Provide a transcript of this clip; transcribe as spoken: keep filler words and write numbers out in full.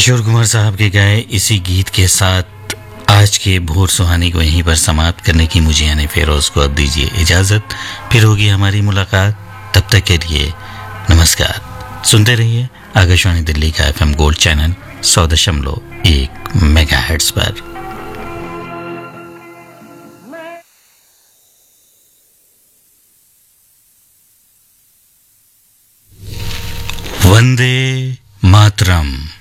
किशोर कुमार साहब के गाए इसी गीत के साथ आज के भोर सुहानी को यहीं पर समाप्त करने की मुझे यानी फेरोज को अब दीजिए इजाजत। फिर होगी हमारी मुलाकात, तब तक के लिए नमस्कार। सुनते रहिए आकाशवाणी दिल्ली का एफएम गोल्ड चैनल सौ दशमलव एक मेगाहर्ट्ज पर। वंदे मातरम।